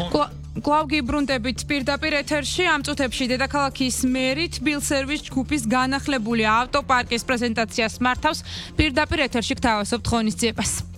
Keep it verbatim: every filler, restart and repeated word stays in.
კლავგი ბრუნდებით პირდაპირ ეთერში ამ წუთებში დედაქალაქის მერი თბილ სერვის ჯგუფის განახლებული ავტოპარკის პრეზენტაციას მართავს პირდაპირ ეთერში გთავაზობთ ღონისძიებას.